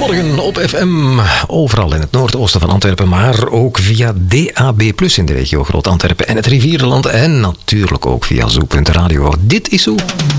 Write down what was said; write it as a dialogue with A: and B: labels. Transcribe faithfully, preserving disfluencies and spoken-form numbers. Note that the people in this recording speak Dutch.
A: Goedemorgen op F M. Overal in het noordoosten van Antwerpen, maar ook via D A B plus in de regio Groot-Antwerpen en het Rivierenland. En natuurlijk ook via Zo punt radio. Dit is Zo.